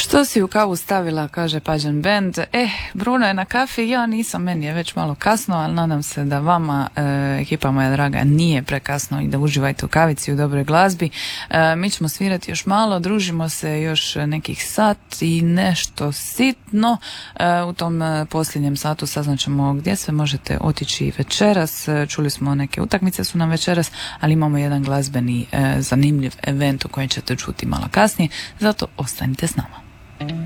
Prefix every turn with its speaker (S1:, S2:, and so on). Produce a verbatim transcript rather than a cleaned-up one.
S1: Što si u kavu stavila, kaže Pađen Band. Eh, Bruno je na kafi, ja nisam, meni je već malo kasno, ali nadam se da vama, e, ekipa moja draga, nije prekasno i da uživajte u kavici, u dobroj glazbi. E, mi ćemo svirati još malo, družimo se još nekih sat i nešto sitno. E, u tom posljednjem satu saznaćemo gdje sve možete otići večeras. E, čuli smo neke utakmice su nam večeras, ali imamo jedan glazbeni e, zanimljiv event u kojem ćete čuti malo kasnije, zato ostanite s nama.